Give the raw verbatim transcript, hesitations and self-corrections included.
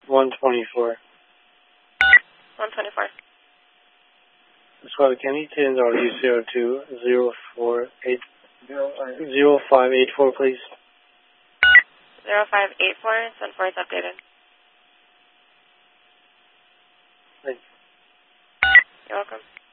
one twenty-four. one twenty-four. Squawk County, ten W zero two zero four eight zero five eight four, please. zero five eight four, ten four is updated. Thanks. You're welcome.